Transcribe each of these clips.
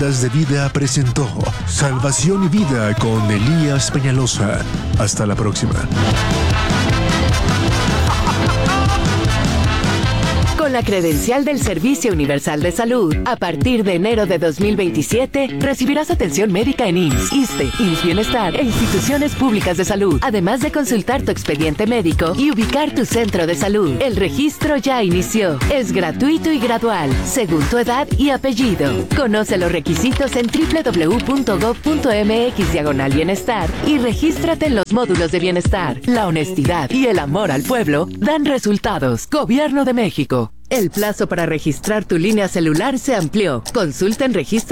Ondas de Vida presentó Salvación y Vida con Elías Peñalosa. Hasta la próxima. Con la credencial del Servicio Universal de Salud, a partir de enero de 2027, recibirás atención médica en IMSS, ISSSTE, IMSS Bienestar e instituciones públicas de salud, además de consultar tu expediente médico y ubicar tu centro de salud. El registro ya inició. Es gratuito y gradual, según tu edad y apellido. Conoce los requisitos en www.gov.mx/bienestar y regístrate en los módulos de bienestar. La honestidad y el amor al pueblo dan resultados. Gobierno de México. El plazo para registrar tu línea celular se amplió. Consulta en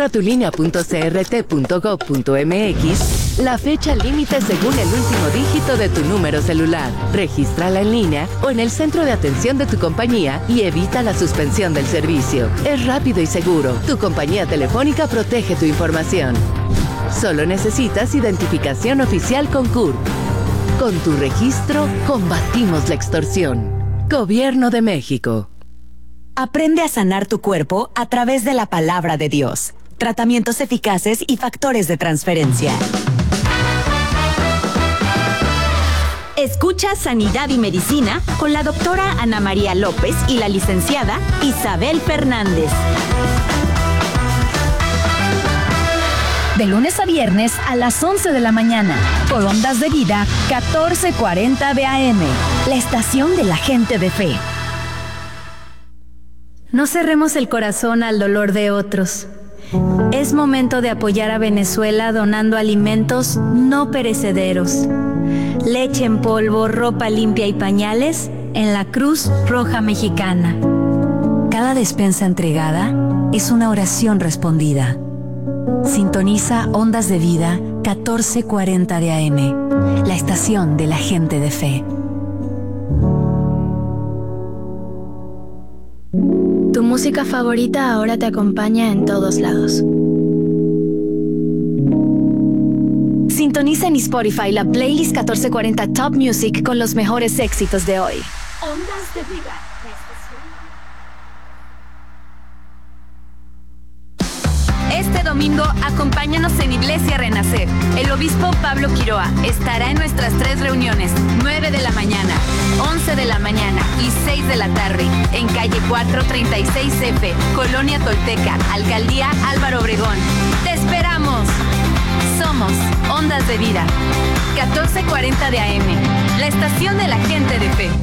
registratulinea.crt.gov.mx la fecha límite según el último dígito de tu número celular. Regístrala en línea o en el centro de atención de tu compañía y evita la suspensión del servicio. Es rápido y seguro. Tu compañía telefónica protege tu información. Solo necesitas identificación oficial con CURP. Con tu registro, combatimos la extorsión. Gobierno de México. Aprende a sanar tu cuerpo a través de la palabra de Dios, tratamientos eficaces y factores de transferencia. Escucha Sanidad y Medicina con la doctora Ana María López y la licenciada Isabel Fernández. De lunes a viernes a las 11 de la mañana, por Ondas de Vida 1440 de AM, la estación de la gente de fe. No cerremos el corazón al dolor de otros. Es momento de apoyar a Venezuela donando alimentos no perecederos. Leche en polvo, ropa limpia y pañales en la Cruz Roja Mexicana. Cada despensa entregada es una oración respondida. Sintoniza Ondas de Vida 1440 de AM, la estación de la gente de fe. Tu música favorita ahora te acompaña en todos lados. Sintoniza en Spotify la playlist 1440 Top Music con los mejores éxitos de hoy. Ondas de Vida. Este domingo, acompáñanos en Iglesia Renacer. El obispo Pablo Quiroa estará en nuestras 3 reuniones, 9 de la mañana, 11 de la mañana y 6 de la tarde, en calle 436F, Colonia Tolteca, Alcaldía Álvaro Obregón. ¡Te esperamos! Somos Ondas de Vida, 1440 de AM, la estación de la gente de fe.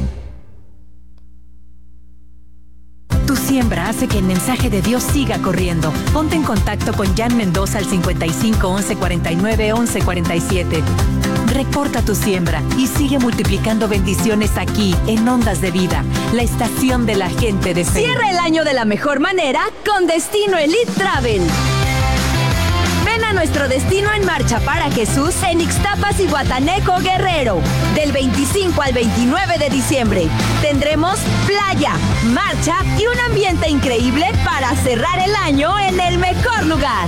Tu siembra hace que el mensaje de Dios siga corriendo. Ponte en contacto con Jan Mendoza al 55 11 49 11 47. Reporta tu siembra y sigue multiplicando bendiciones aquí en Ondas de Vida, la estación de la gente de fe. Cierra el año de la mejor manera con Destino Elite Travel. Ven a nuestro Destino en Marcha para Jesús en Ixtapas y Guatanejo, Guerrero. Del 25 al 29 de diciembre. Tendremos playa, marcha y un ambiente increíble para cerrar el año en el mejor lugar.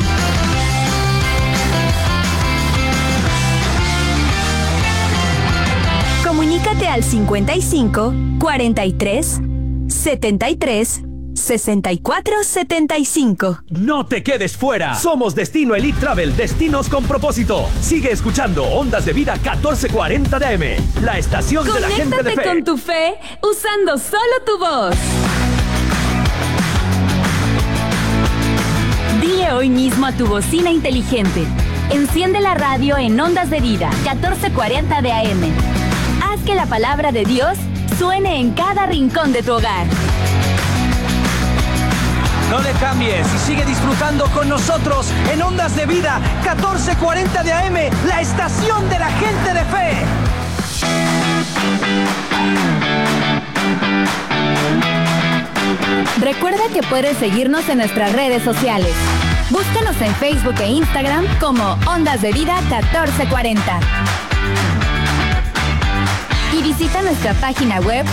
Comunícate al 55 43 73 6475. No te quedes fuera. Somos Destino Elite Travel, destinos con propósito. Sigue escuchando Ondas de Vida 1440 de AM, la estación de la gente de fe. Conéctate con tu fe usando solo tu voz. Dile hoy mismo a tu bocina inteligente: enciende la radio en Ondas de Vida 1440 de AM. Haz que la palabra de Dios suene en cada rincón de tu hogar. No le cambies y sigue disfrutando con nosotros en Ondas de Vida 1440 de AM, la estación de la gente de fe. Recuerda que puedes seguirnos en nuestras redes sociales. Búscanos en Facebook e Instagram como Ondas de Vida 1440. Y visita nuestra página web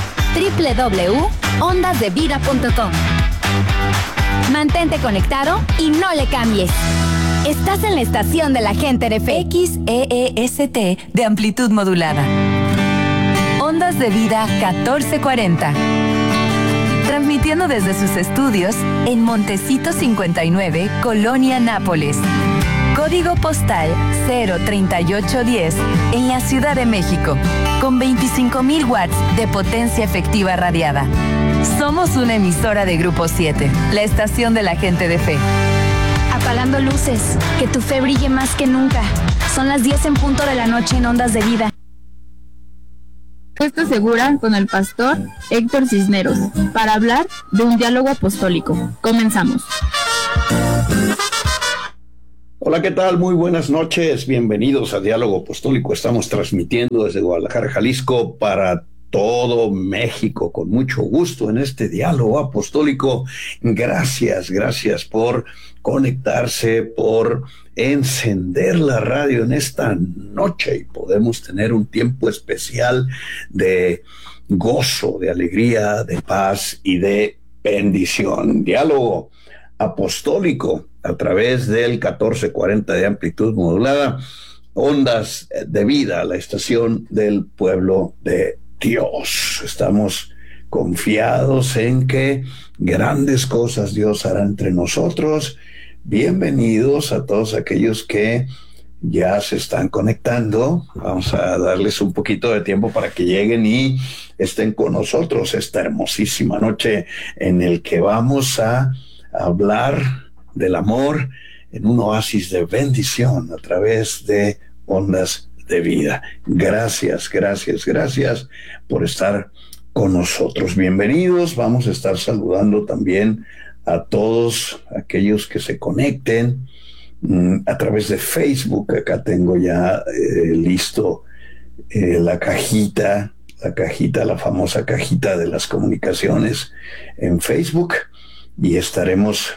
www.ondasdevida.com. Mantente conectado y no le cambies. Estás en la estación de la gente de fe. XEEST de amplitud modulada. Ondas de Vida 1440. transmitiendo desde sus estudios en Montecito 59, Colonia Nápoles. Código postal 03810 en la Ciudad de México, con 25,000 watts de potencia efectiva radiada. Somos una emisora de Grupo 7, la estación de la gente de fe. Apagando luces, que tu fe brille más que nunca. Son las 10 en punto de la noche en Ondas de Vida. Respuesta segura con el pastor Héctor Cisneros para hablar de un diálogo apostólico. Comenzamos. Hola, ¿qué tal? Muy buenas noches. Bienvenidos a Diálogo Apostólico. Estamos transmitiendo desde Guadalajara, Jalisco, para todo México, con mucho gusto en este Diálogo Apostólico. Gracias por conectarse, por encender la radio en esta noche y podemos tener un tiempo especial de gozo, de alegría, de paz y de bendición. Diálogo Apostólico a través del 1440 de amplitud modulada, Ondas de Vida, la estación del pueblo de Dios. Estamos confiados en que grandes cosas Dios hará entre nosotros. Bienvenidos a todos aquellos que ya se están conectando. Vamos a darles un poquito de tiempo para que lleguen y estén con nosotros esta hermosísima noche en el que vamos a hablar del amor en un oasis de bendición a través de Ondas de Vida. Gracias por estar con nosotros. Bienvenidos. Vamos a estar saludando también a todos aquellos que se conecten a través de Facebook. Acá tengo ya listo la famosa cajita de las comunicaciones en Facebook y estaremos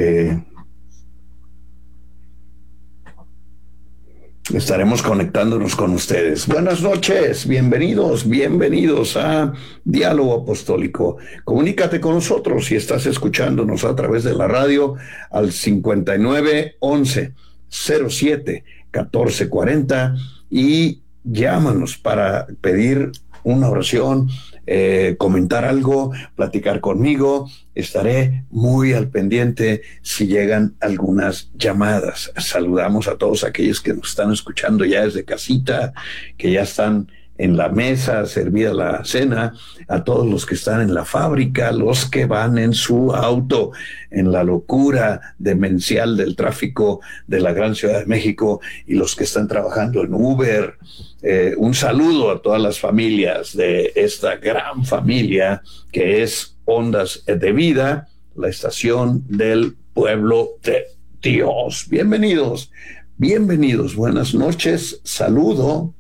conectándonos con ustedes. Buenas noches, bienvenidos a Diálogo Apostólico. Comunícate con nosotros si estás escuchándonos a través de la radio al 5911 07 1440 y llámanos para pedir una oración, comentar algo, platicar conmigo. Estaré muy al pendiente si llegan algunas llamadas. Saludamos a todos aquellos que nos están escuchando ya desde casita, que ya están en la mesa, servida la cena, a todos los que están en la fábrica, los que van en su auto, en la locura demencial del tráfico de la gran Ciudad de México, y los que están trabajando en Uber. Un saludo a todas las familias de esta gran familia que es Ondas de Vida, la estación del pueblo de Dios. Bienvenidos, buenas noches, saludo.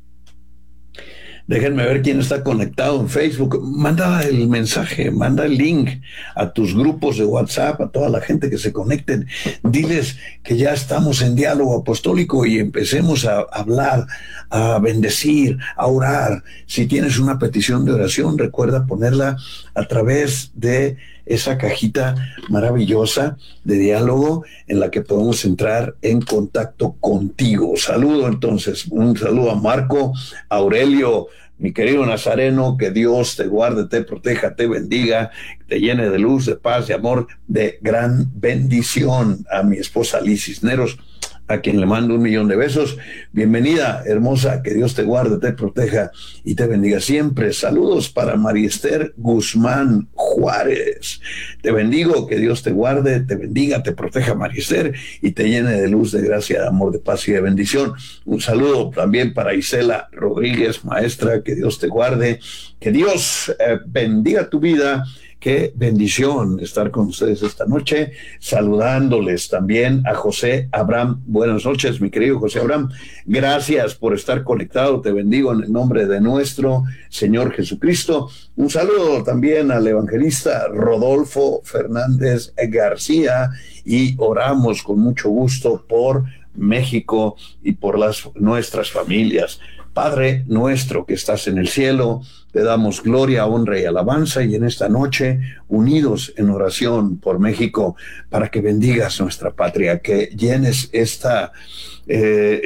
Déjenme ver quién está conectado en Facebook. Manda el mensaje, manda el link a tus grupos de WhatsApp, a toda la gente que se conecten. Diles que ya estamos en Diálogo Apostólico y empecemos a hablar, a bendecir, a orar. Si tienes una petición de oración, recuerda ponerla a través de esa cajita maravillosa de diálogo en la que podemos entrar en contacto contigo. Un saludo a Marco Aurelio, mi querido Nazareno, que Dios te guarde, te proteja, te bendiga, te llene de luz, de paz, de amor, de gran bendición. A mi esposa Liz Cisneros, a quien le mando 1,000,000 de besos. Bienvenida, hermosa, que Dios te guarde, te proteja y te bendiga siempre. Saludos para María Esther Guzmán Juárez. Te bendigo, que Dios te guarde, te bendiga, te proteja, María Esther, y te llene de luz, de gracia, de amor, de paz y de bendición. Un saludo también para Isela Rodríguez, maestra, que Dios te guarde, que Dios bendiga tu vida. Qué bendición estar con ustedes esta noche, saludándoles también a José Abraham. Buenas noches, mi querido José Abraham. Gracias por estar conectado. Te bendigo en el nombre de nuestro Señor Jesucristo. Un saludo también al evangelista Rodolfo Fernández García y oramos con mucho gusto por México y por nuestras familias. Padre nuestro que estás en el cielo, te damos gloria, honra y alabanza, y en esta noche, unidos en oración por México, para que bendigas nuestra patria, que llenes este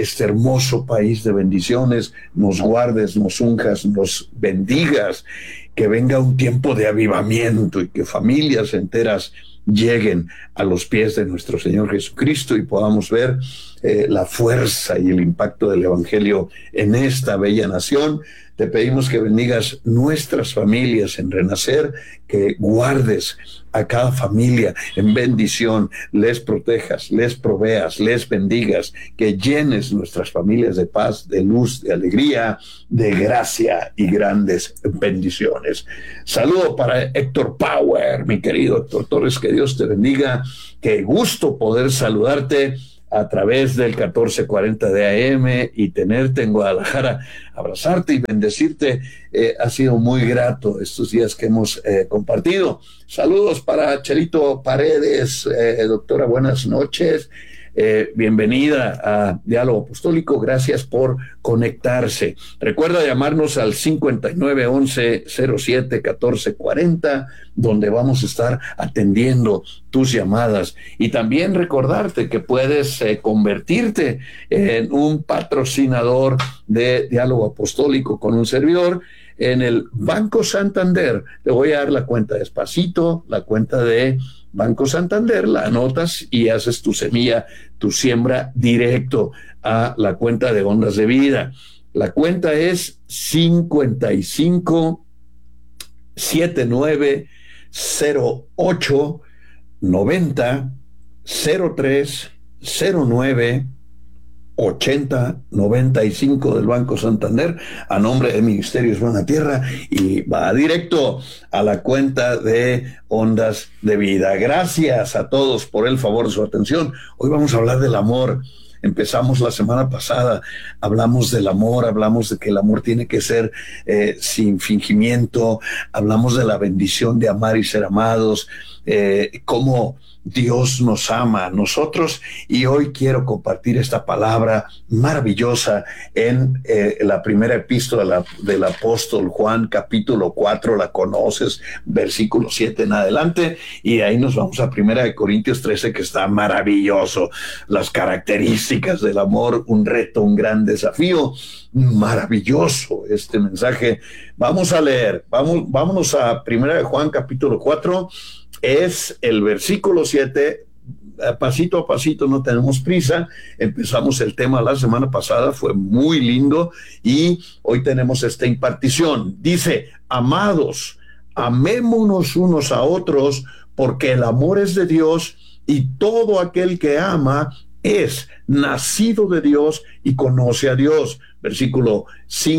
hermoso país de bendiciones, nos guardes, nos unjas, nos bendigas, que venga un tiempo de avivamiento y que familias enteras lleguen a los pies de nuestro Señor Jesucristo y podamos ver la fuerza y el impacto del Evangelio en esta bella nación. Te pedimos que bendigas nuestras familias en Renacer, que guardes a cada familia en bendición, les protejas, les proveas, les bendigas, que llenes nuestras familias de paz, de luz, de alegría, de gracia y grandes bendiciones. Saludo para Héctor Power, mi querido Héctor Torres, que Dios te bendiga. Qué gusto poder saludarte a través del 1440 de AM y tenerte en Guadalajara, abrazarte y bendecirte. Ha sido muy grato estos días que hemos compartido. Saludos para Chelito Paredes. Doctora, buenas noches. Bienvenida a Diálogo Apostólico, gracias por conectarse. Recuerda llamarnos al 5911-07-1440, donde vamos a estar atendiendo tus llamadas, y también recordarte que puedes convertirte en un patrocinador de Diálogo Apostólico con un servidor en el Banco Santander. Te voy a dar la cuenta despacito, la cuenta de Banco Santander, la anotas y haces tu semilla, tu siembra directo a la cuenta de Ondas de Vida. La cuenta es 55 79 08 90 03 09 80 95 del Banco Santander, a nombre de Ministerios Buena Tierra, y va directo a la cuenta de Ondas de Vida. Gracias a todos por el favor de su atención. Hoy vamos a hablar del amor. Empezamos la semana pasada, hablamos del amor, hablamos de que el amor tiene que ser sin fingimiento, hablamos de la bendición de amar y ser amados, cómo Dios nos ama a nosotros, y hoy quiero compartir esta palabra maravillosa en la primera epístola del apóstol Juan, capítulo 4, la conoces, versículo 7 en adelante, y ahí nos vamos a primera de Corintios 13, que está maravilloso, las características del amor, un reto, un gran desafío, maravilloso este mensaje. Vamos a leer, vámonos a primera de Juan, capítulo 4, es el versículo 7, pasito a pasito, no tenemos prisa. Empezamos el tema la semana pasada, fue muy lindo, y hoy tenemos esta impartición. Dice: amados, amémonos unos a otros, porque el amor es de Dios, y todo aquel que ama es nacido de Dios y conoce a Dios. Versículo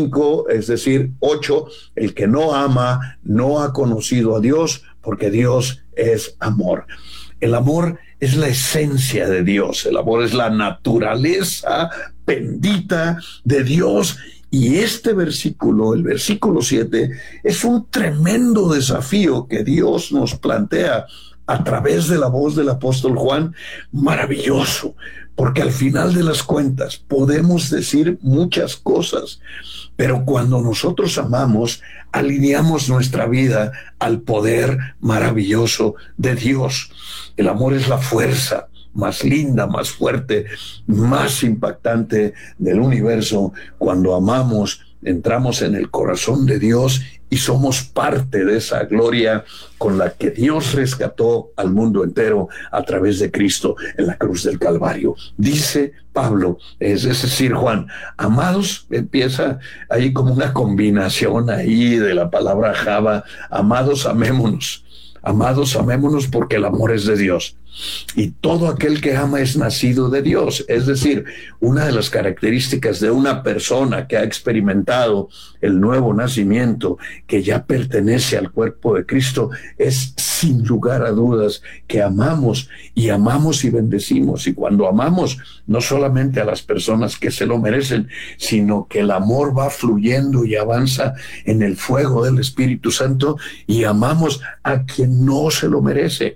5, es decir, 8, el que no ama no ha conocido a Dios, porque Dios es amor. El amor es la esencia de Dios, el amor es la naturaleza bendita de Dios. Y este versículo, el versículo 7, es un tremendo desafío que Dios nos plantea a través de la voz del apóstol Juan, maravilloso, porque al final de las cuentas podemos decir muchas cosas, pero cuando nosotros amamos, alineamos nuestra vida al poder maravilloso de Dios. El amor es la fuerza más linda, más fuerte, más impactante del universo. Cuando amamos, entramos en el corazón de Dios y somos parte de esa gloria con la que Dios rescató al mundo entero a través de Cristo en la cruz del Calvario. Dice Pablo, es decir, Juan, amados, empieza ahí como una combinación ahí de la palabra Java, amados, amémonos. Amados, amémonos, porque el amor es de Dios, y todo aquel que ama es nacido de Dios. Es decir, una de las características de una persona que ha experimentado el nuevo nacimiento, que ya pertenece al cuerpo de Cristo, es sin lugar a dudas que amamos y bendecimos. Y cuando amamos, no solamente a las personas que se lo merecen, sino que el amor va fluyendo y avanza en el fuego del Espíritu Santo, y amamos a quien no se lo merece.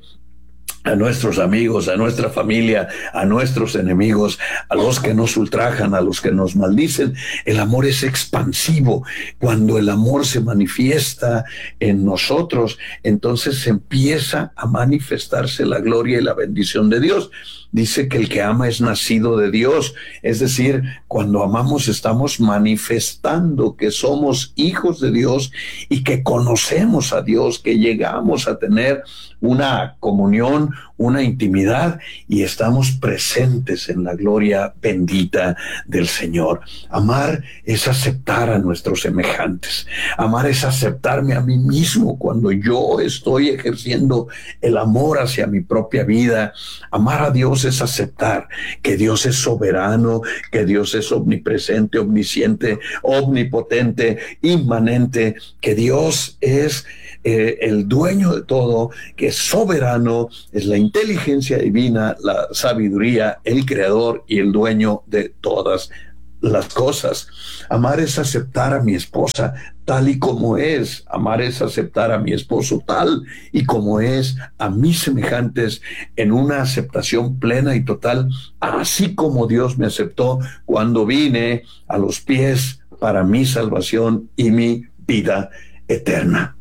A nuestros amigos, a nuestra familia, a nuestros enemigos, a los que nos ultrajan, a los que nos maldicen. El amor es expansivo. Cuando el amor se manifiesta en nosotros, entonces empieza a manifestarse la gloria y la bendición de Dios. dice que el que ama es nacido de Dios. Es decir, cuando amamos estamos manifestando que somos hijos de Dios y que conocemos a Dios, que llegamos a tener una comunión, una intimidad y estamos presentes en la gloria bendita del Señor. Amar es aceptar a nuestros semejantes. Amar es aceptarme a mí mismo cuando yo estoy ejerciendo el amor hacia mi propia vida. Amar a Dios es aceptar que Dios es soberano, que Dios es omnipresente, omnisciente, omnipotente, inmanente, que Dios es el dueño de todo, que es soberano, es la inteligencia divina, la sabiduría, el creador y el dueño de todas las cosas. Amar es aceptar a mi esposa tal y como es. Amar es aceptar a mi esposo tal y como es, a mis semejantes en una aceptación plena y total, así como Dios me aceptó cuando vine a los pies para mi salvación y mi vida eterna.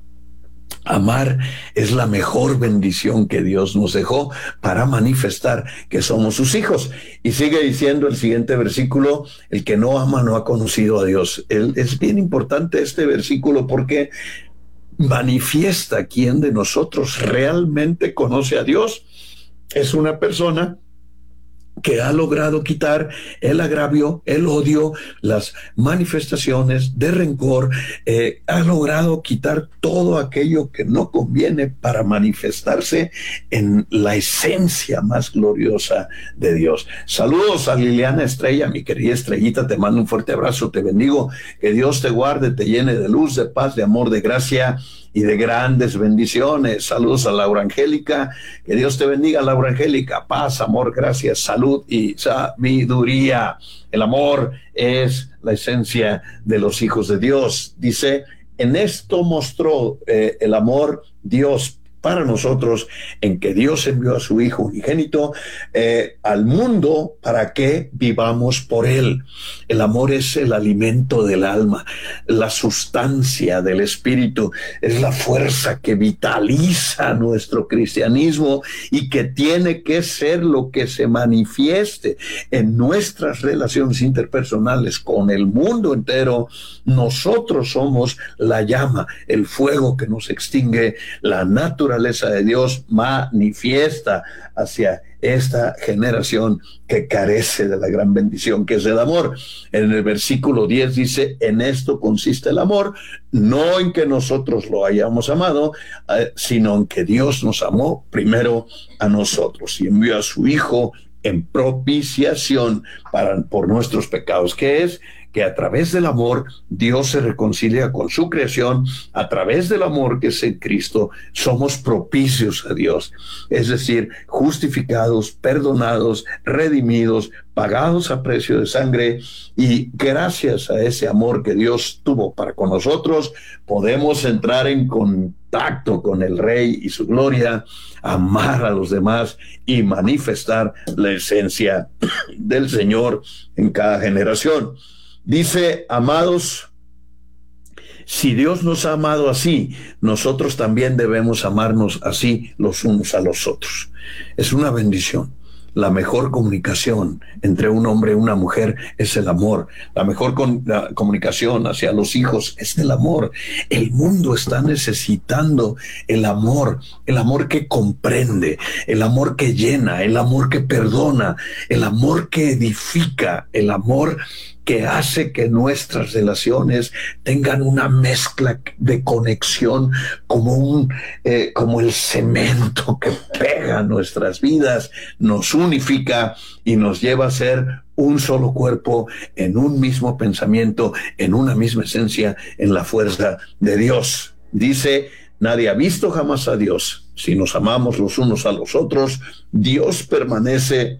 Amar es la mejor bendición que Dios nos dejó para manifestar que somos sus hijos. Y sigue diciendo el siguiente versículo: el que no ama no ha conocido a Dios. Es bien importante este versículo porque manifiesta quién de nosotros realmente conoce a Dios. Es una persona que ha logrado quitar el agravio, el odio, las manifestaciones de rencor, ha logrado quitar todo aquello que no conviene para manifestarse en la esencia más gloriosa de Dios. Saludos a Liliana Estrella, mi querida Estrellita, te mando un fuerte abrazo, te bendigo, que Dios te guarde, te llene de luz, de paz, de amor, de gracia y de grandes bendiciones. Saludos a Laura Angélica, que Dios te bendiga, Laura Angélica, paz, amor, gracias, salud y sabiduría. El amor es la esencia de los hijos de Dios. Dice, en esto mostró el amor Dios para nosotros, en que Dios envió a su Hijo unigénito al mundo para que vivamos por Él. El amor es el alimento del alma, la sustancia del espíritu, es la fuerza que vitaliza nuestro cristianismo y que tiene que ser lo que se manifieste en nuestras relaciones interpersonales con el mundo entero. Nosotros somos la llama, el fuego que nos extingue, la naturaleza de Dios manifiesta hacia esta generación que carece de la gran bendición que es el amor. En el versículo 10 dice, en esto consiste el amor, no en que nosotros lo hayamos amado, sino en que Dios nos amó primero a nosotros y envió a su Hijo en propiciación por nuestros pecados, que es que a través del amor Dios se reconcilia con su creación. A través del amor que es en Cristo somos propicios a Dios, es decir, justificados, perdonados, redimidos, pagados a precio de sangre, y gracias a ese amor que Dios tuvo para con nosotros podemos entrar en contacto con el Rey y su gloria, amar a los demás y manifestar la esencia del Señor en cada generación. Dice, amados, si Dios nos ha amado así, nosotros también debemos amarnos así los unos a los otros. Es una bendición. La mejor comunicación entre un hombre y una mujer es el amor. La mejor comunicación hacia los hijos es el amor. El mundo está necesitando el amor que comprende, el amor que llena, el amor que perdona, el amor que edifica, el amor que hace que nuestras relaciones tengan una mezcla de conexión como el cemento que pega nuestras vidas, nos unifica y nos lleva a ser un solo cuerpo, en un mismo pensamiento, en una misma esencia, en la fuerza de Dios. Dice, nadie ha visto jamás a Dios. Si nos amamos los unos a los otros, Dios permanece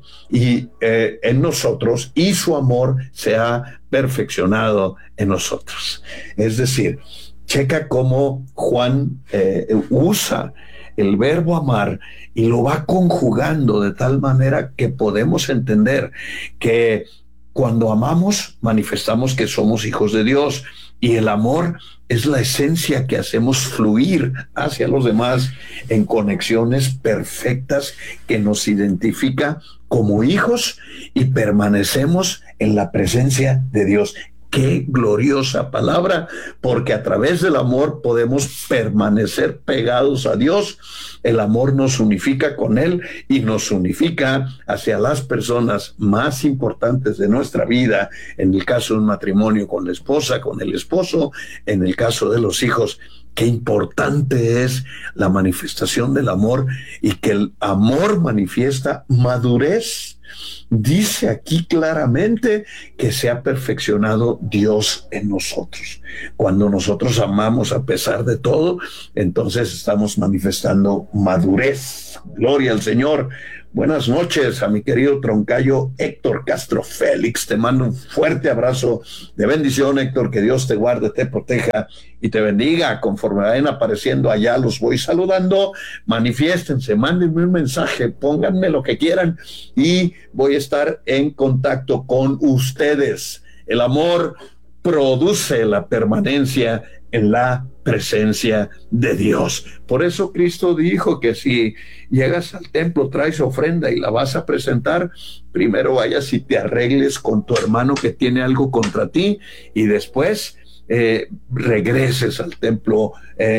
en nosotros y su amor se ha perfeccionado en nosotros. Es decir, checa cómo Juan usa el verbo amar y lo va conjugando de tal manera que podemos entender que cuando amamos manifestamos que somos hijos de Dios, Y el amor es la esencia que hacemos fluir hacia los demás en conexiones perfectas que nos identifica como hijos y permanecemos en la presencia de Dios. Qué gloriosa palabra, porque a través del amor podemos permanecer pegados a Dios. El amor nos unifica con Él y nos unifica hacia las personas más importantes de nuestra vida, en el caso de un matrimonio con la esposa, con el esposo, en el caso de los hijos. Qué importante es la manifestación del amor y que el amor manifiesta madurez. Dice aquí claramente que se ha perfeccionado Dios en nosotros. Cuando nosotros amamos a pesar de todo, entonces estamos manifestando madurez. Gloria al Señor. Buenas noches a mi querido troncayo Héctor Castro Félix. Te mando un fuerte abrazo de bendición, Héctor. Que Dios te guarde, te proteja y te bendiga. Conforme vayan apareciendo allá, los voy saludando. Manifiéstense, mándenme un mensaje, pónganme lo que quieran y voy a estar en contacto con ustedes. El amor produce la permanencia en la presencia de Dios. Por eso Cristo dijo que si llegas al templo, traes ofrenda y la vas a presentar, primero vayas y te arregles con tu hermano que tiene algo contra ti y después regreses al templo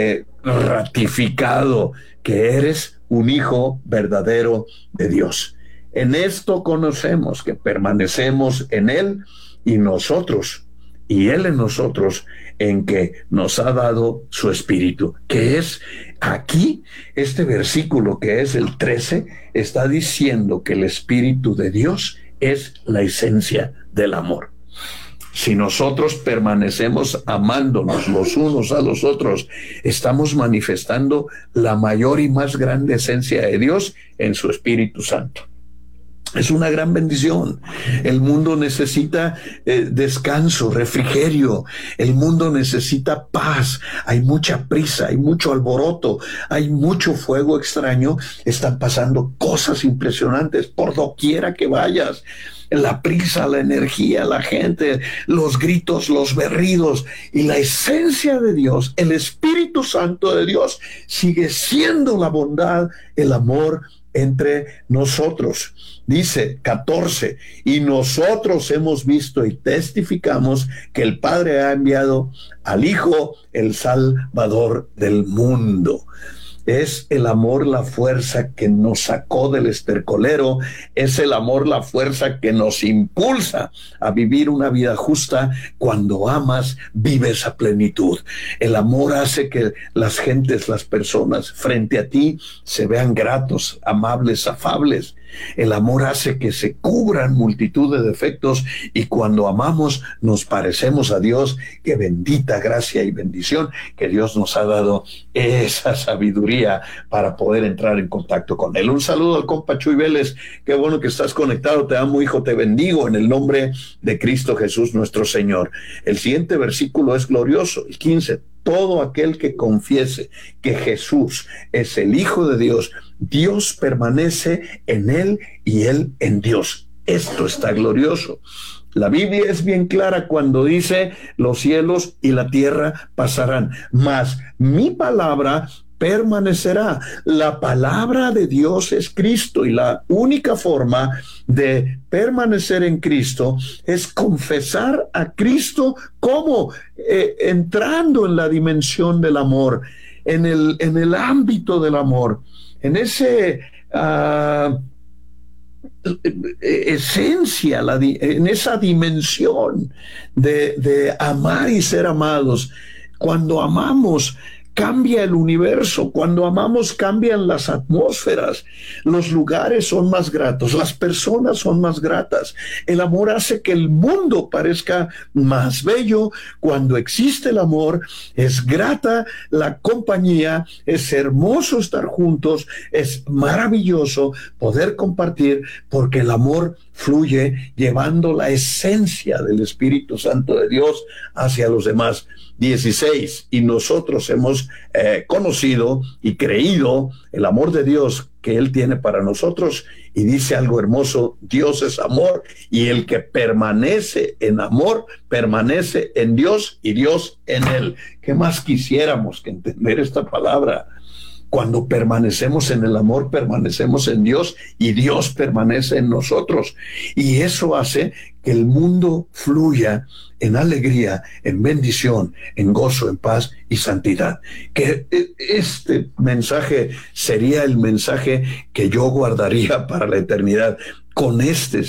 ratificado que eres un hijo verdadero de Dios. En esto conocemos que permanecemos en Él y nosotros, y Él en nosotros, en que nos ha dado su Espíritu, que es aquí, este versículo que es el 13, está diciendo que el Espíritu de Dios es la esencia del amor. Si nosotros permanecemos amándonos los unos a los otros, estamos manifestando la mayor y más grande esencia de Dios en su Espíritu Santo. Es una gran bendición. El mundo necesita descanso, refrigerio. El mundo necesita paz. Hay mucha prisa, hay mucho alboroto, hay mucho fuego extraño. Están pasando cosas impresionantes por doquiera que vayas. La prisa, la energía, la gente, los gritos, los berridos y la esencia de Dios, el Espíritu Santo de Dios, sigue siendo la bondad, el amor entre nosotros. Dice 14, y nosotros hemos visto y testificamos que el Padre ha enviado al Hijo, el Salvador del mundo. Es el amor la fuerza que nos sacó del estercolero, es el amor la fuerza que nos impulsa a vivir una vida justa. Cuando amas, vives a plenitud. El amor hace que las gentes, las personas frente a ti se vean gratos, amables, afables. El amor hace que se cubran multitud de defectos y cuando amamos nos parecemos a Dios. Qué bendita gracia y bendición que Dios nos ha dado esa sabiduría para poder entrar en contacto con Él. Un saludo al compa Chuy Vélez. Qué bueno que estás conectado. Te amo, hijo, te bendigo en el nombre de Cristo Jesús nuestro Señor. El siguiente versículo es glorioso, el 15. Todo aquel que confiese que Jesús es el Hijo de Dios, Dios permanece en Él y Él en Dios. Esto está glorioso. La Biblia es bien clara cuando dice: los cielos y la tierra pasarán, mas mi palabra permanecerá. La palabra de Dios es Cristo y la única forma de permanecer en Cristo es confesar a Cristo como entrando en la dimensión del amor, en el ámbito del amor, en ese esencia, en esa dimensión de amar y ser amados. Cuando amamos, cambia el universo. Cuando amamos, cambian las atmósferas. Los lugares son más gratos. Las personas son más gratas. El amor hace que el mundo parezca más bello. Cuando existe el amor, es grata la compañía. Es hermoso estar juntos. Es maravilloso poder compartir, porque el amor fluye llevando la esencia del Espíritu Santo de Dios hacia los demás. 16, y nosotros hemos conocido y creído el amor de Dios que Él tiene para nosotros, y dice algo hermoso: Dios es amor, y el que permanece en amor, permanece en Dios y Dios en él. ¿Qué más quisiéramos que entender esta palabra? Cuando permanecemos en el amor, permanecemos en Dios y Dios permanece en nosotros. Y eso hace que el mundo fluya en alegría, en bendición, en gozo, en paz y santidad. Que este mensaje sería el mensaje que yo guardaría para la eternidad. Con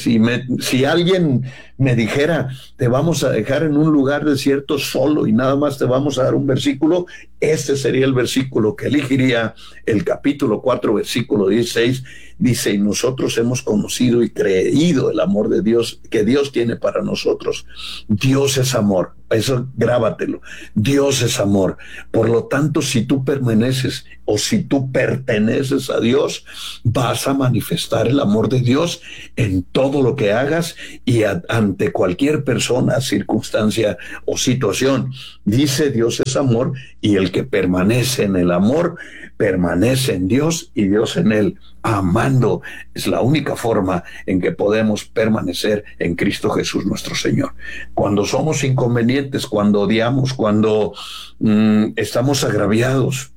si alguien me dijera, te vamos a dejar en un lugar desierto solo y nada más te vamos a dar un versículo, este sería el versículo que elegiría. El capítulo 4, versículo 16, dice: y nosotros hemos conocido y creído el amor de Dios, que Dios tiene para nosotros. Dios es amor. Eso grábatelo. Dios es amor. Por lo tanto, si tú permaneces o si tú perteneces a Dios, vas a manifestar el amor de Dios en todo lo que hagas y ante cualquier persona, circunstancia o situación. Dice: Dios es amor, y el que permanece en el amor permanece en Dios y Dios en él. Amando es la única forma en que podemos permanecer en Cristo Jesús nuestro Señor. Cuando somos inconvenientes, cuando odiamos, cuando estamos agraviados,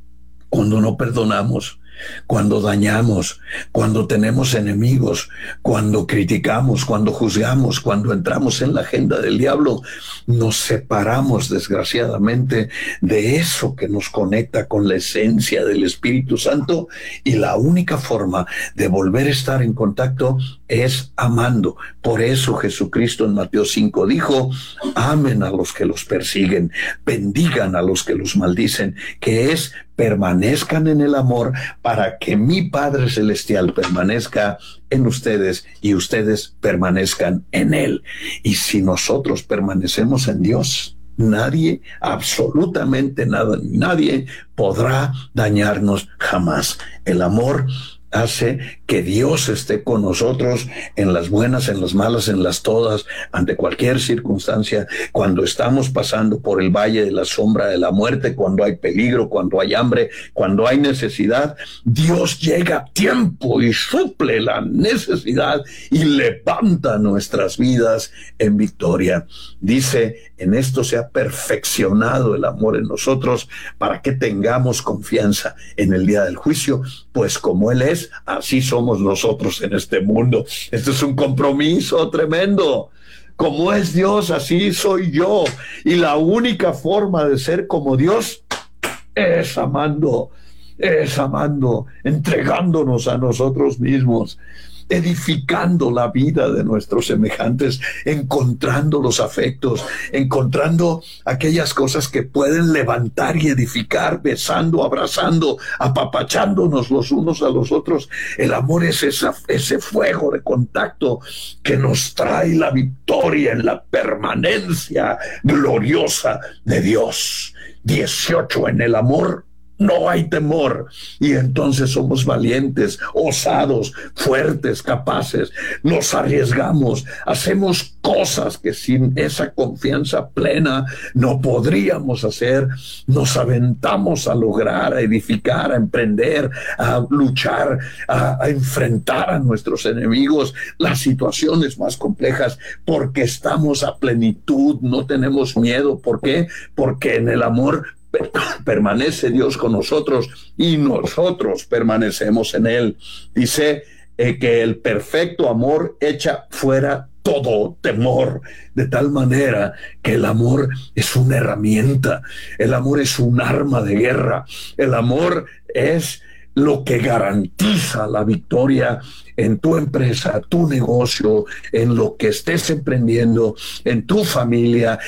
cuando no perdonamos, cuando dañamos, cuando tenemos enemigos, cuando criticamos, cuando juzgamos, cuando entramos en la agenda del diablo, nos separamos desgraciadamente de eso que nos conecta con la esencia del Espíritu Santo, y la única forma de volver a estar en contacto es amando. Por eso Jesucristo en Mateo 5 dijo: amen a los que los persiguen, bendigan a los que los maldicen, que es: permanezcan en el amor para que mi Padre Celestial permanezca en ustedes y ustedes permanezcan en Él. Y si nosotros permanecemos en Dios, nadie, absolutamente nada, nadie podrá dañarnos jamás. El amor hace que Dios esté con nosotros en las buenas, en las malas, en las todas, ante cualquier circunstancia. Cuando estamos pasando por el valle de la sombra de la muerte, cuando hay peligro, cuando hay hambre, cuando hay necesidad, Dios llega a tiempo y suple la necesidad y levanta nuestras vidas en victoria. Dice: en esto se ha perfeccionado el amor en nosotros, para que tengamos confianza en el día del juicio, pues como Él es, así somos nosotros en este mundo. Este es un compromiso tremendo. Como es Dios, así soy yo. Y la única forma de ser como Dios es amando, entregándonos a nosotros mismos, edificando la vida de nuestros semejantes, encontrando los afectos, encontrando aquellas cosas que pueden levantar y edificar, besando, abrazando, apapachándonos los unos a los otros. El amor es ese fuego de contacto que nos trae la victoria en la permanencia gloriosa de Dios. 18. En el amor no hay temor, y entonces somos valientes, osados, fuertes, capaces, nos arriesgamos, hacemos cosas que sin esa confianza plena no podríamos hacer. Nos aventamos a lograr, a edificar, a emprender, a luchar, a enfrentar a nuestros enemigos, las situaciones más complejas, porque estamos a plenitud, no tenemos miedo. ¿Por qué? Porque en el amor permanece Dios con nosotros y nosotros permanecemos en Él. Dice que el perfecto amor echa fuera todo temor, de tal manera que el amor es una herramienta, el amor es un arma de guerra, el amor es lo que garantiza la victoria en tu empresa, tu negocio, en lo que estés emprendiendo, en tu familia,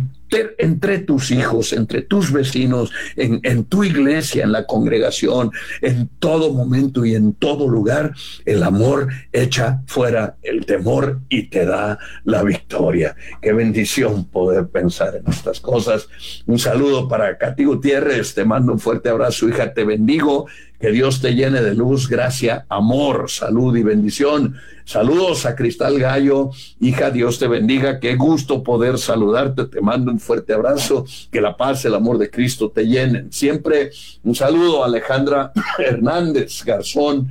entre tus hijos, entre tus vecinos, en tu iglesia, en la congregación, en todo momento y en todo lugar. El amor echa fuera el temor y te da la victoria. Qué bendición poder pensar en estas cosas. Un saludo para Katy Gutiérrez, te mando un fuerte abrazo, hija, te bendigo. Que Dios te llene de luz, gracia, amor, salud y bendición. Saludos a Cristal Gallo, hija, Dios te bendiga. Qué gusto poder saludarte, te mando un fuerte abrazo. Que la paz, el amor de Cristo te llenen. Siempre un saludo a Alejandra Hernández Garzón,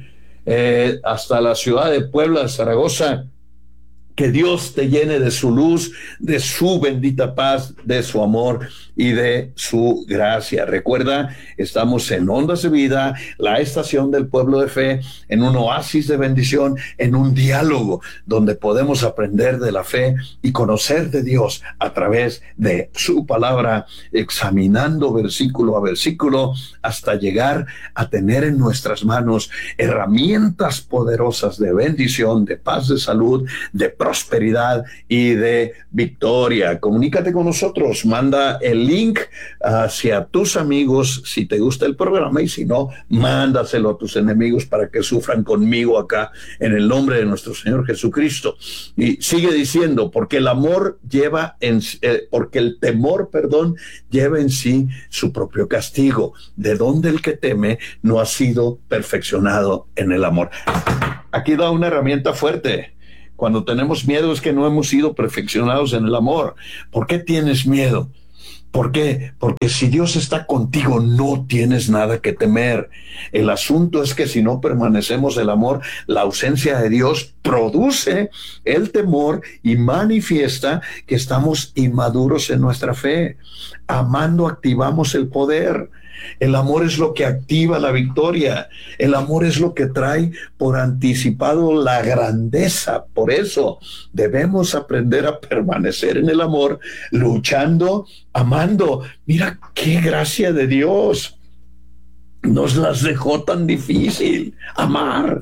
hasta la ciudad de Puebla, de Zaragoza. Que Dios te llene de su luz, de su bendita paz, de su amor y de su gracia. Recuerda, estamos en Ondas de Vida, la estación del pueblo de fe, en un oasis de bendición, en un diálogo donde podemos aprender de la fe y conocer de Dios a través de su palabra, examinando versículo a versículo hasta llegar a tener en nuestras manos herramientas poderosas de bendición, de paz, de salud, de prosperidad y de victoria. Comunícate con nosotros, manda el link hacia tus amigos si te gusta el programa, y si no, mándaselo a tus enemigos para que sufran conmigo acá en el nombre de nuestro Señor Jesucristo. Y sigue diciendo, porque el amor porque el temor, lleva en sí su propio castigo, de donde el que teme no ha sido perfeccionado en el amor. Aquí da una herramienta fuerte. Cuando tenemos miedo es que no hemos sido perfeccionados en el amor. ¿Por qué tienes miedo? ¿Por qué? Porque si Dios está contigo, no tienes nada que temer. El asunto es que si no permanecemos en el amor, la ausencia de Dios produce el temor y manifiesta que estamos inmaduros en nuestra fe. Amando activamos el poder. El amor es lo que activa la victoria. El amor es lo que trae por anticipado la grandeza. Por eso debemos aprender a permanecer en el amor, luchando, amando. Mira qué gracia de Dios. Nos las dejó tan difícil amar.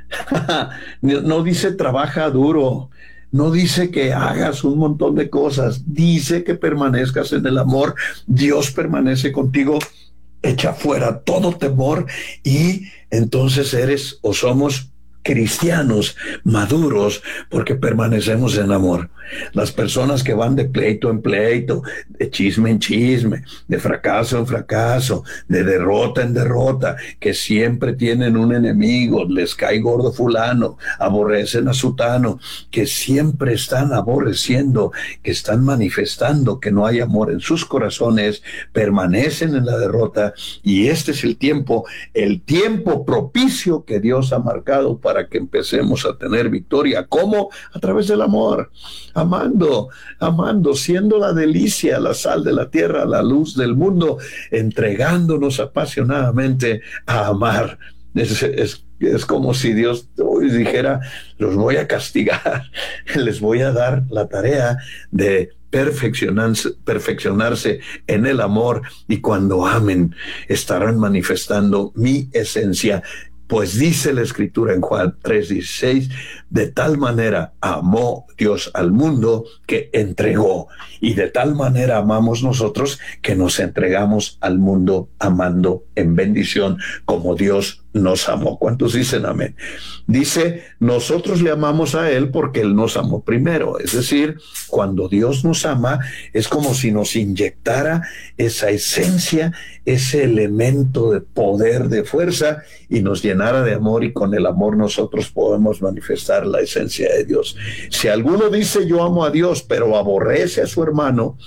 No dice trabaja duro. No dice que hagas un montón de cosas. Dice que permanezcas en el amor. Dios permanece contigo. Echa fuera todo temor y entonces eres o somos cristianos maduros porque permanecemos en amor. Las personas que van de pleito en pleito, de chisme en chisme, de fracaso en fracaso, de derrota en derrota, que siempre tienen un enemigo, les cae gordo fulano, aborrecen a sutano, que siempre están aborreciendo, que están manifestando que no hay amor en sus corazones, permanecen en la derrota, y este es el tiempo propicio que Dios ha marcado para que empecemos a tener victoria. ¿Cómo? A través del amor. Amando, siendo la delicia, la sal de la tierra, la luz del mundo, entregándonos apasionadamente a amar. Es como si Dios hoy dijera, los voy a castigar, les voy a dar la tarea de perfeccionarse en el amor, y cuando amen estarán manifestando mi esencia. Pues dice la Escritura en Juan 3:16, de tal manera amó Dios al mundo que entregó, y de tal manera amamos nosotros que nos entregamos al mundo amando en bendición como Dios nos amó. ¿Cuántos dicen amén? Dice, nosotros le amamos a Él porque Él nos amó primero. Es decir, cuando Dios nos ama, es como si nos inyectara esa esencia, ese elemento de poder, de fuerza, y nos llenara de amor, y con el amor nosotros podemos manifestar la esencia de Dios. Si alguno dice yo amo a Dios, pero aborrece a su hermano,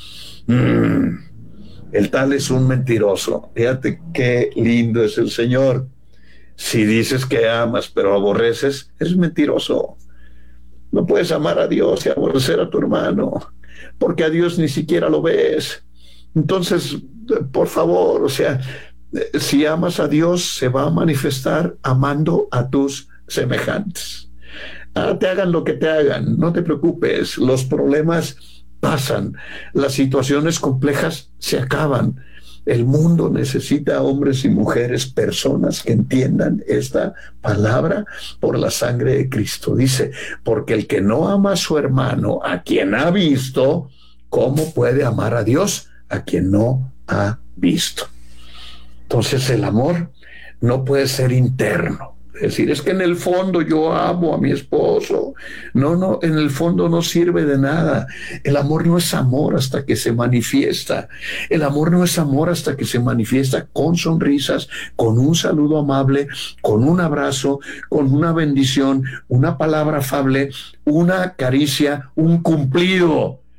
el tal es un mentiroso. Fíjate qué lindo es el Señor. Si dices que amas pero aborreces, eres mentiroso. No puedes amar a Dios y aborrecer a tu hermano, porque a Dios ni siquiera lo ves. Entonces, por favor, si amas a Dios, se va a manifestar amando a tus semejantes. Te hagan lo que te hagan, no te preocupes, los problemas pasan, las situaciones complejas se acaban. El mundo necesita hombres y mujeres, personas que entiendan esta palabra por la sangre de Cristo. Dice, porque el que no ama a su hermano, a quien ha visto, ¿cómo puede amar a Dios a quien no ha visto? Entonces el amor no puede ser interno. Es decir, es que en el fondo yo amo a mi esposo. No, en el fondo no sirve de nada. El amor no es amor hasta que se manifiesta. El amor no es amor hasta que se manifiesta con sonrisas, con un saludo amable, con un abrazo, con una bendición, una palabra afable, una caricia, un cumplido.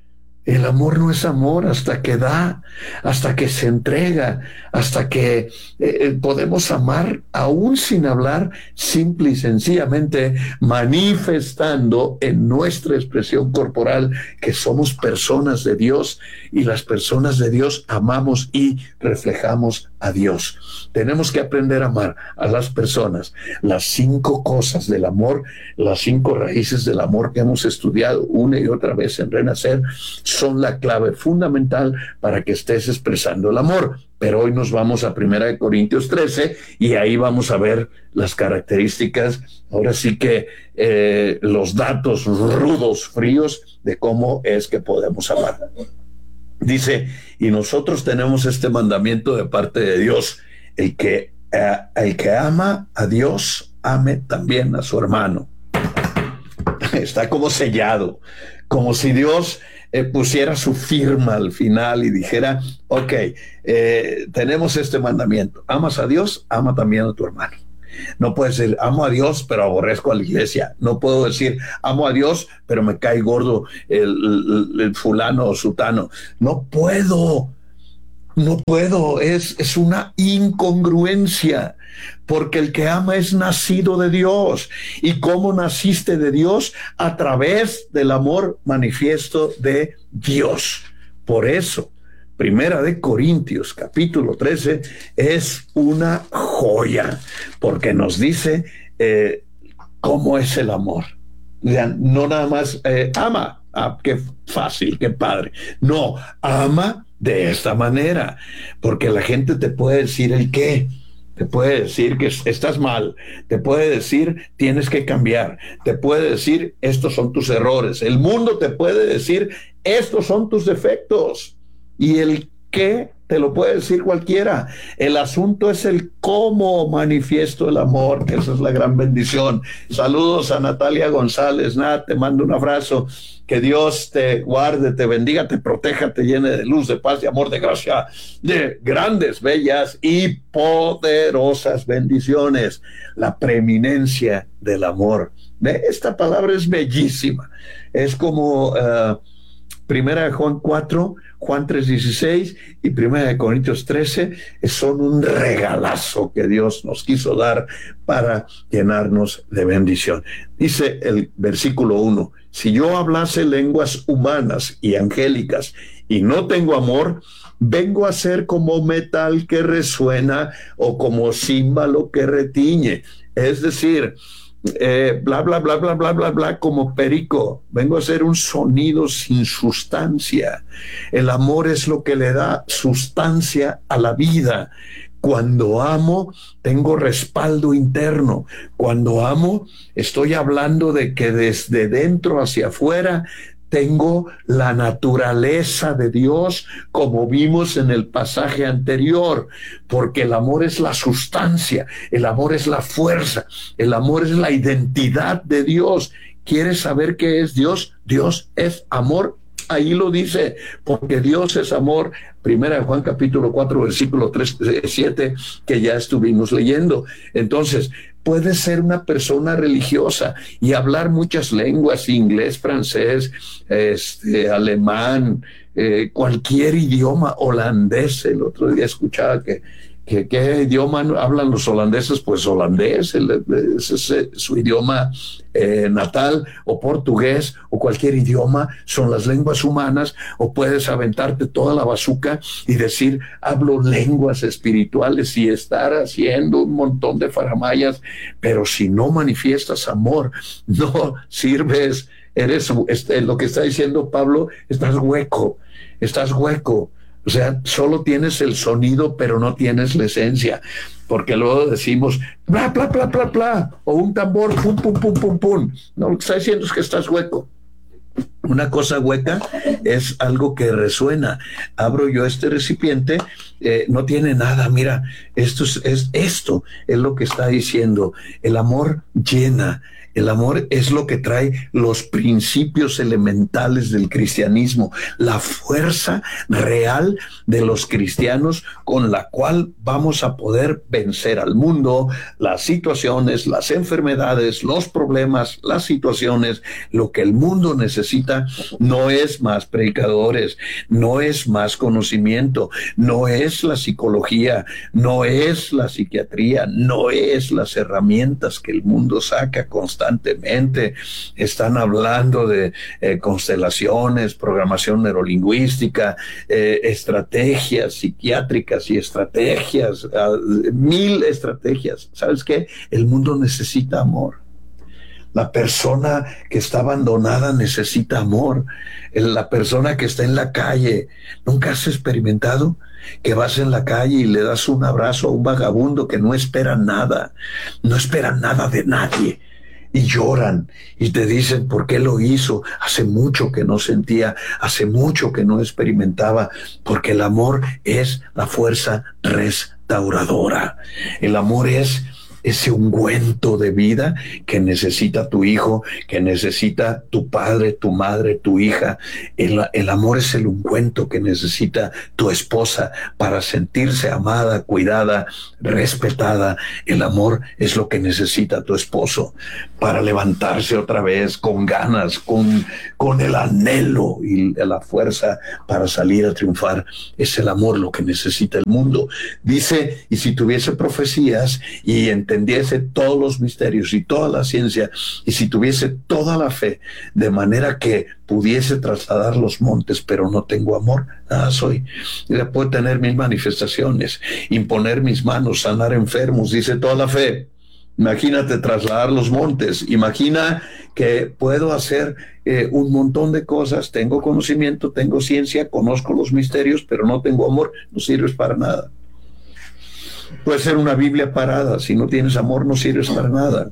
El amor no es amor hasta que da, hasta que se entrega, hasta que podemos amar aún sin hablar, simple y sencillamente manifestando en nuestra expresión corporal que somos personas de Dios, y las personas de Dios amamos y reflejamos a Dios. Tenemos que aprender a amar a las personas. Las 5 cosas del amor, las 5 raíces del amor que hemos estudiado una y otra vez en Renacer, son la clave fundamental para que estés expresando el amor. Pero hoy nos vamos a 1 Corintios 13 y ahí vamos a ver las características, ahora sí que los datos rudos, fríos, de cómo es que podemos amar. Dice, y nosotros tenemos este mandamiento de parte de Dios: el que ama a Dios, ame también a su hermano. Está como sellado, como si Dios pusiera su firma al final y dijera, ok, tenemos este mandamiento: amas a Dios, ama también a tu hermano. No puedes decir, amo a Dios, pero aborrezco a la iglesia. No puedo decir, amo a Dios, pero me cae gordo el fulano o sutano. No puedo. Es una incongruencia, porque el que ama es nacido de Dios. ¿Y cómo naciste de Dios? A través del amor manifiesto de Dios. Por eso, 1 Corintios capítulo 13 es una joya, porque nos dice cómo es el amor. No nada más ama, qué fácil, qué padre. No, ama de esta manera, porque la gente te puede decir el qué. Te puede decir que estás mal, te puede decir tienes que cambiar, te puede decir estos son tus errores. El mundo te puede decir estos son tus defectos. Y el qué te lo puede decir cualquiera. El asunto es el cómo manifiesto el amor, que esa es la gran bendición. Saludos a Natalia González. Nat, te mando un abrazo. Que Dios te guarde, te bendiga, te proteja, te llene de luz, de paz, de amor, de gracia, de grandes, bellas y poderosas bendiciones. La preeminencia del amor. Esta palabra es bellísima. Es como 1 Juan 4, Juan 3:16 y 1 Corintios 13 son un regalazo que Dios nos quiso dar para llenarnos de bendición. Dice el versículo 1, si yo hablase lenguas humanas y angélicas y no tengo amor, vengo a ser como metal que resuena o como címbalo que retiñe. Es decir, bla, bla, bla, bla, bla, bla, bla, como perico. Vengo a hacer un sonido sin sustancia. El amor es lo que le da sustancia a la vida. Cuando amo, tengo respaldo interno. Cuando amo, estoy hablando de que desde dentro hacia afuera tengo la naturaleza de Dios, como vimos en el pasaje anterior, porque el amor es la sustancia, el amor es la fuerza, el amor es la identidad de Dios. ¿Quieres saber qué es Dios? Dios es amor. Ahí lo dice, porque Dios es amor. 1 Juan capítulo 4, versículo 7, que ya estuvimos leyendo. Entonces, puedes ser una persona religiosa y hablar muchas lenguas, inglés, francés, alemán, cualquier idioma, holandés. El otro día escuchaba que ¿qué idioma hablan los holandeses? Pues holandés, es su idioma natal, o portugués, o cualquier idioma, son las lenguas humanas. O puedes aventarte toda la bazuca y decir, hablo lenguas espirituales y estar haciendo un montón de faramayas, pero si no manifiestas amor, no sirves. Eres lo que está diciendo Pablo, estás hueco. O sea, solo tienes el sonido, pero no tienes la esencia. Porque luego decimos, bla, bla, bla, bla, bla, o un tambor, pum, pum, pum, pum, pum. No, lo que está diciendo es que estás hueco. Una cosa hueca es algo que resuena. Abro yo este recipiente, no tiene nada. Mira, esto es lo que está diciendo. El amor llena, El amor es lo que trae los principios elementales del cristianismo, la fuerza real de los cristianos con la cual vamos a poder vencer al mundo, las situaciones, las enfermedades, los problemas, las situaciones. Lo que el mundo necesita no es más predicadores, no es más conocimiento, no es la psicología, no es la psiquiatría, no es las herramientas que el mundo saca constantemente. Están hablando de constelaciones, programación neurolingüística, estrategias psiquiátricas y estrategias, 1000 estrategias. ¿Sabes qué? El mundo necesita amor. La persona que está abandonada necesita amor. La persona que está en la calle, ¿nunca has experimentado que vas en la calle y le das un abrazo a un vagabundo que no espera nada, no espera nada de nadie? Y lloran y te dicen por qué lo hizo. Hace mucho que no sentía, hace mucho que no experimentaba, porque el amor es la fuerza restauradora. El amor es ese ungüento de vida que necesita tu hijo, que necesita tu padre, tu madre, tu hija. El amor es el ungüento que necesita tu esposa para sentirse amada, cuidada, respetada. El amor es lo que necesita tu esposo para levantarse otra vez con ganas, con el anhelo y la fuerza para salir a triunfar. Es el amor lo que necesita el mundo. Dice, y si tuviese profecías y entendiese todos los misterios y toda la ciencia, y si tuviese toda la fe, de manera que pudiese trasladar los montes, pero no tengo amor, nada soy. Ya puedo tener 1000 manifestaciones, imponer mis manos, sanar enfermos, dice toda la fe. Imagínate trasladar los montes, imagina que puedo hacer un montón de cosas, tengo conocimiento, tengo ciencia, conozco los misterios, pero no tengo amor, no sirves para nada. Puede ser una Biblia parada, si no tienes amor no sirves para nada.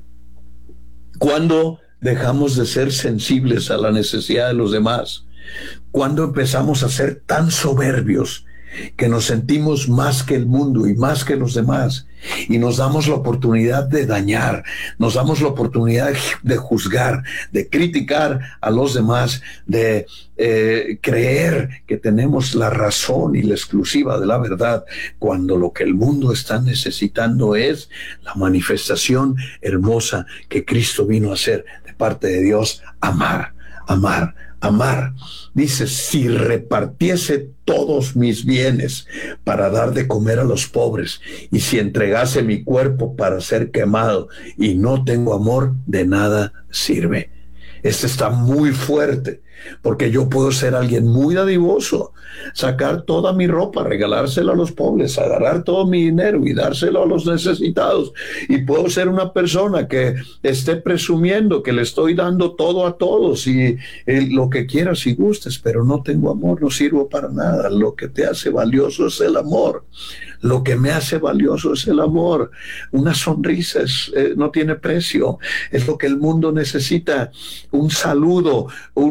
¿Cuándo dejamos de ser sensibles a la necesidad de los demás? ¿Cuándo empezamos a ser tan soberbios que nos sentimos más que el mundo y más que los demás, y nos damos la oportunidad de dañar, nos damos la oportunidad de juzgar, de criticar a los demás, de creer que tenemos la razón y la exclusiva de la verdad, cuando lo que el mundo está necesitando es la manifestación hermosa que Cristo vino a hacer de parte de Dios? Amar, amar, amar. Dice, si repartiese todos mis bienes para dar de comer a los pobres, y si entregase mi cuerpo para ser quemado y no tengo amor, de nada sirve. Este está muy fuerte, porque yo puedo ser alguien muy dadivoso, sacar toda mi ropa, regalársela a los pobres, agarrar todo mi dinero y dárselo a los necesitados, y puedo ser una persona que esté presumiendo que le estoy dando todo a todos y lo que quieras y gustes, pero no tengo amor, no sirvo para nada. Lo que te hace valioso es el amor. Lo que me hace valioso es el amor. Una sonrisa no tiene precio, es lo que el mundo necesita. Un saludo,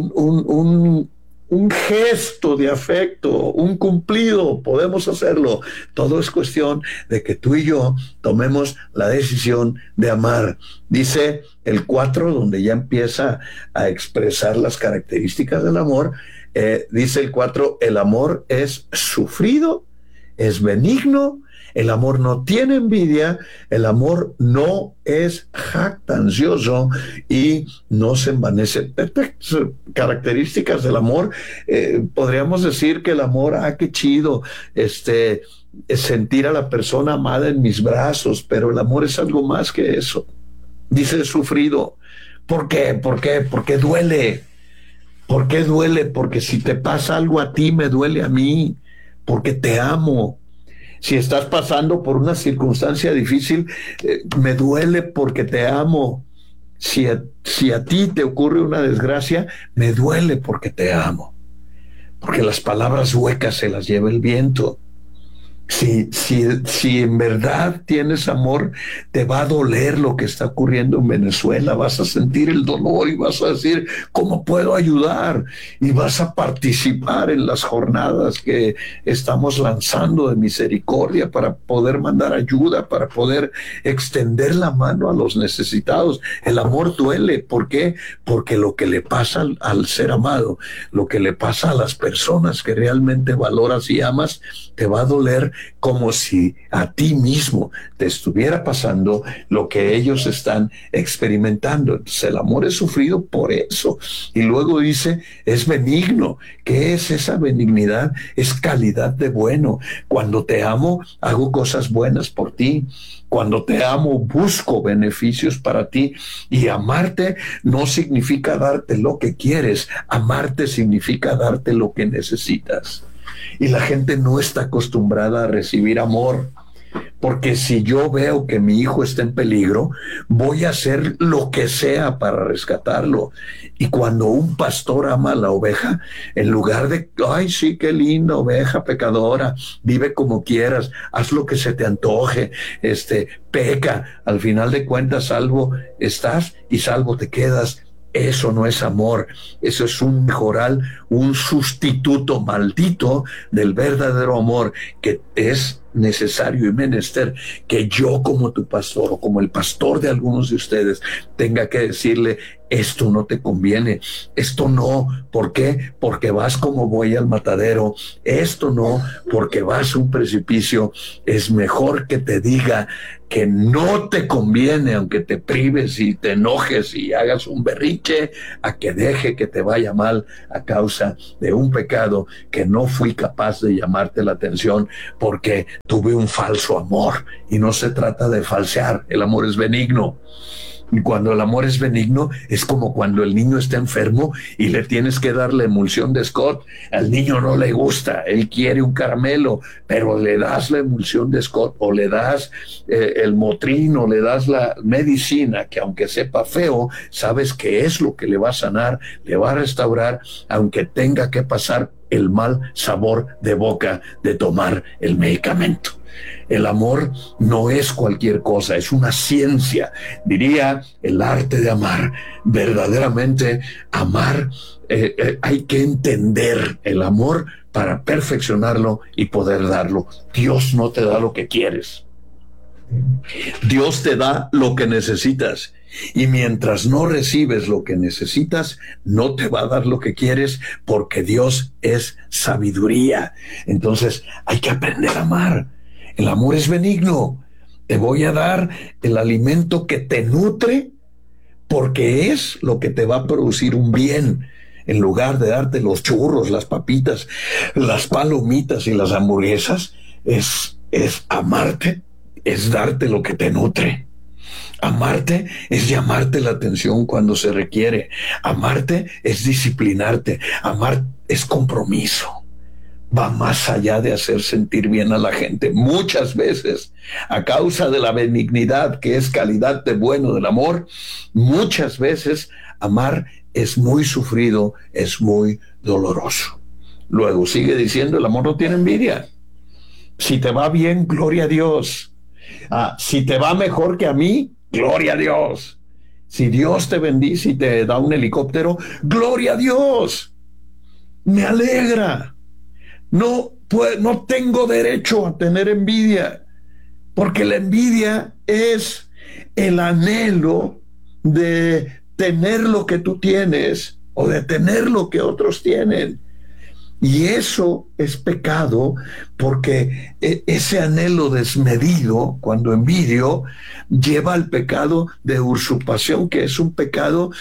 un gesto de afecto, un cumplido, podemos hacerlo. Todo es cuestión de que tú y yo tomemos la decisión de amar. Dice el 4, donde ya empieza a expresar las características del amor, dice el 4, el amor es sufrido, es benigno, el amor no tiene envidia, el amor no es jactancioso y no se envanece. Características del amor, podríamos decir que el amor, qué chido, es sentir a la persona amada en mis brazos, pero el amor es algo más que eso. Dice sufrido. ¿Por qué? ¿Por qué? Porque duele. ¿Por qué duele? Porque si te pasa algo a ti, me duele a mí, porque te amo. Si estás pasando por una circunstancia difícil, me duele porque te amo. Si a ti te ocurre una desgracia, me duele porque te amo. Porque las palabras huecas se las lleva el viento. Si en verdad tienes amor, te va a doler lo que está ocurriendo en Venezuela, vas a sentir el dolor y vas a decir, ¿cómo puedo ayudar? Y vas a participar en las jornadas que estamos lanzando de misericordia para poder mandar ayuda, para poder extender la mano a los necesitados. El amor duele. ¿Por qué? Porque lo que le pasa al ser amado, lo que le pasa a las personas que realmente valoras y amas, te va a doler como si a ti mismo te estuviera pasando lo que ellos están experimentando. Entonces el amor es sufrido por eso. Y luego dice, es benigno. ¿Qué es esa benignidad? Es calidad de bueno. Cuando te amo, hago cosas buenas por ti. Cuando te amo, busco beneficios para ti. Y amarte no significa darte lo que quieres. Amarte significa darte lo que necesitas. Y la gente no está acostumbrada a recibir amor, porque si yo veo que mi hijo está en peligro, voy a hacer lo que sea para rescatarlo. Y cuando un pastor ama a la oveja, en lugar de, ay, sí, qué linda oveja pecadora, vive como quieras, haz lo que se te antoje, peca, al final de cuentas salvo estás y salvo te quedas. Eso no es amor, eso es un mejoral, un sustituto maldito del verdadero amor, que es necesario y menester que yo como tu pastor o como el pastor de algunos de ustedes tenga que decirle, esto no te conviene, esto no. ¿Por qué? Porque vas como buey al matadero. Esto no, porque vas a un precipicio. Es mejor que te diga que no te conviene, aunque te prives y te enojes y hagas un berrinche, a que deje que te vaya mal a causa de un pecado que no fui capaz de llamarte la atención porque tuve un falso amor. Y no se trata de falsear, el amor es benigno. Y cuando el amor es benigno, es como cuando el niño está enfermo y le tienes que dar la emulsión de Scott. Al niño no le gusta, él quiere un caramelo, pero le das la emulsión de Scott o le das el Motrin o le das la medicina que, aunque sepa feo, sabes que es lo que le va a sanar, le va a restaurar, aunque tenga que pasar el mal sabor de boca de tomar el medicamento. El amor no es cualquier cosa, es una ciencia, diría el arte de amar. Verdaderamente amar, hay que entender el amor para perfeccionarlo y poder darlo. Dios no te da lo que quieres, Dios te da lo que necesitas. Y mientras no recibes lo que necesitas, no te va a dar lo que quieres, porque Dios es sabiduría. Entonces hay que aprender a amar. El amor es benigno. Te voy a dar el alimento que te nutre, porque es lo que te va a producir un bien. En lugar de darte los churros, las papitas, las palomitas y las hamburguesas, es amarte, es darte lo que te nutre. Amarte es llamarte la atención cuando se requiere. Amarte es disciplinarte. Amar es compromiso. Va más allá de hacer sentir bien a la gente. Muchas veces, a causa de la benignidad, que es calidad de bueno del amor, muchas veces amar es muy sufrido, es muy doloroso. Luego sigue diciendo, el amor no tiene envidia. Si te va bien, gloria a Dios. Si te va mejor que a mí, gloria a Dios. Si Dios te bendice y te da un helicóptero, gloria a Dios. Me alegra. No tengo derecho a tener envidia, porque la envidia es el anhelo de tener lo que tú tienes o de tener lo que otros tienen. Y eso es pecado, porque ese anhelo desmedido, cuando envidio, lleva al pecado de usurpación, que es un pecado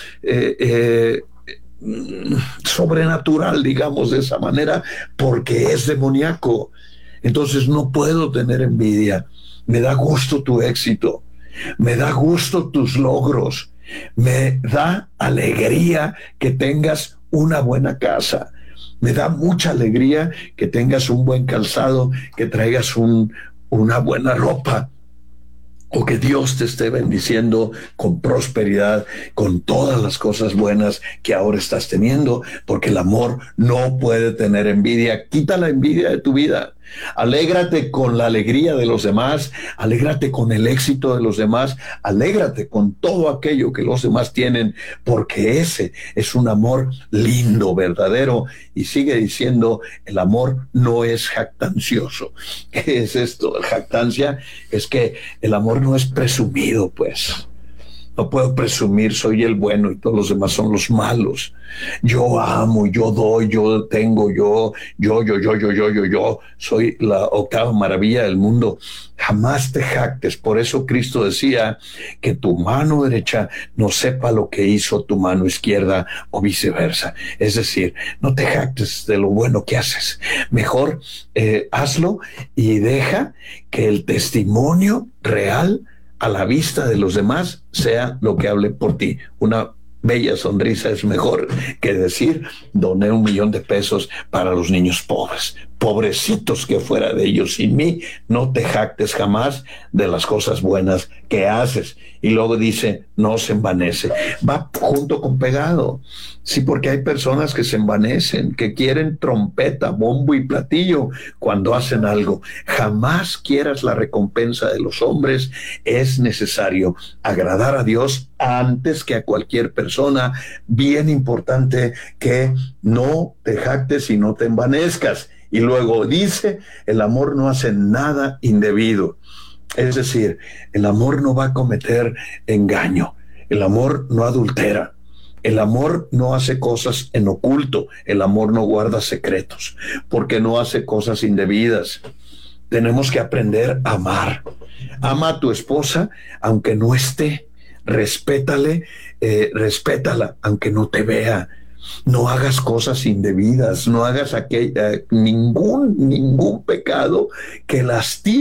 sobrenatural, digamos de esa manera, porque es demoníaco. Entonces no puedo tener envidia. Me da gusto tu éxito, me da gusto tus logros, me da alegría que tengas una buena casa, me da mucha alegría que tengas un buen calzado, que traigas una buena ropa, o que Dios te esté bendiciendo con prosperidad, con todas las cosas buenas que ahora estás teniendo, porque el amor no puede tener envidia. Quita la envidia de tu vida. Alégrate con la alegría de los demás, alégrate con el éxito de los demás, alégrate con todo aquello que los demás tienen, porque ese es un amor lindo, verdadero. Y sigue diciendo, el amor no es jactancioso. ¿Qué es esto? La jactancia es que el amor no es presumido, pues. No puedo presumir, soy el bueno y todos los demás son los malos. Yo amo, yo doy, yo tengo, yo. Soy la octava maravilla del mundo. Jamás te jactes. Por eso Cristo decía que tu mano derecha no sepa lo que hizo tu mano izquierda o viceversa. Es decir, no te jactes de lo bueno que haces. Mejor hazlo y deja que el testimonio real a la vista de los demás sea lo que hable por ti. Una bella sonrisa es mejor que decir, doné $1 millón para los niños pobres. Pobrecitos que fuera de ellos sin mí. No te jactes jamás de las cosas buenas que haces. Y luego dice, no se envanece. Va junto con pegado. Sí, porque hay personas que se envanecen, que quieren trompeta, bombo y platillo cuando hacen algo. Jamás quieras la recompensa de los hombres. Es necesario agradar a Dios antes que a cualquier persona. Bien importante que no te jactes y no te envanezcas. Y luego dice, el amor no hace nada indebido. Es decir, el amor no va a cometer engaño. El amor no adultera. El amor no hace cosas en oculto. El amor no guarda secretos, porque no hace cosas indebidas. Tenemos que aprender a amar. Ama a tu esposa, aunque no esté. Respétala, aunque no te vea. No hagas cosas indebidas, no hagas ningún pecado que lastime